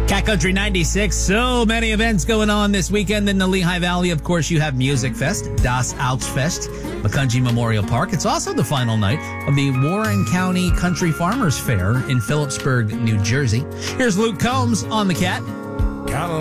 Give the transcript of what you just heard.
Cat Country 96. So many events going on this weekend in the Lehigh Valley. Of course, you have Music Fest, Das Alpsfest, McCungie Memorial Park. It's also the final night of the Warren County Country Farmers Fair in Phillipsburg, New Jersey. Here's Luke Combs on the Cat.